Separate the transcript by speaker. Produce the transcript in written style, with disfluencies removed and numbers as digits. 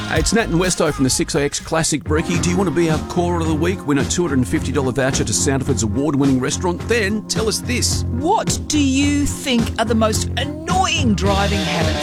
Speaker 1: Hey, it's Nat and Westo from the 6AX Classic Brekkie. Do you want to be our caller of the week? Win a $250 voucher to Sandifords award-winning restaurant? Then tell us this.
Speaker 2: What do you think are the most annoying driving habits